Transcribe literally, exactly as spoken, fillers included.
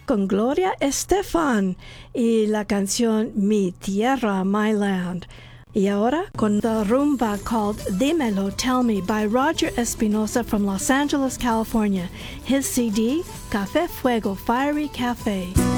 con Gloria Estefan y la canción Mi Tierra, My Land. Y ahora con the rumba called Dímelo, Tell Me by Roger Espinosa from Los Angeles, California. His C D, Café Fuego Fiery Cafe.